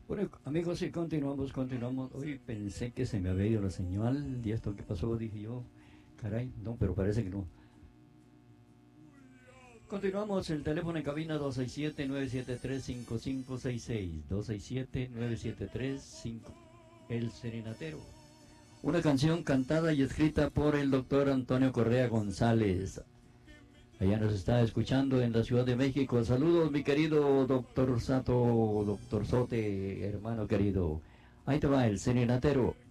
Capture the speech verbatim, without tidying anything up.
Bueno, amigos, sí, continuamos, continuamos. Hoy pensé que se me había ido la señal. ¿Y esto qué pasó? Dije yo. Caray, no, pero parece que no. Continuamos, el teléfono en cabina dos seis siete, nueve siete tres, cinco cinco seis seis. dos seis siete, nueve siete tres, cinco. El Serenatero. Una canción cantada y escrita por el doctor Antonio Correa González. Allá nos está escuchando en la Ciudad de México. Saludos, mi querido doctor Sato, doctor Sote, hermano querido. Ahí te va el Serenatero.